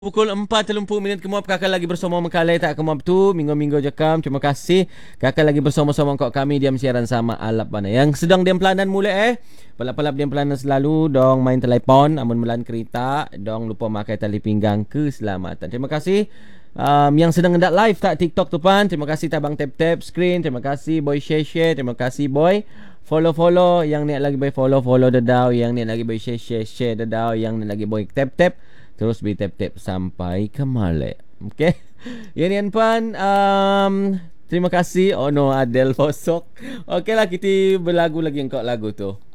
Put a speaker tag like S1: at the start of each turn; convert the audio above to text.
S1: Pukul 4.30 kemuap kakak lagi bersama Mekalai tak kemuap tu minggu-minggu jakam. Terima kasih kakak lagi bersama-sama kau kami diam siaran sama alap mana yang sedang diam pelanan mulai palap-palap diam pelanan selalu dong main telefon amun melan kereta dong lupa pakai tali pinggang keselamatan. Terima kasih yang sedang ngedak live tak TikTok tu pan. Terima kasih tabang tap-tap screen. Terima kasih boy share-share. Terima kasih boy follow-follow yang ni lagi boy follow-follow dadau, yang ni lagi boy share-share dadau, yang ni lagi boy tap-tap. Terus beri tap-tap sampai ke Malek. Okay. Yan pan. Terima kasih. Oh no, Adele Fosok. Okay lah, kita berlagu lagi engkau lagu tu.